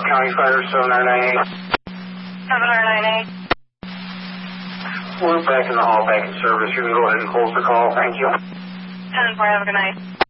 County Fire 7998. 7998. We're back in the hall, back in service. You can go ahead and close the call. Thank you. 10-4, have a good night.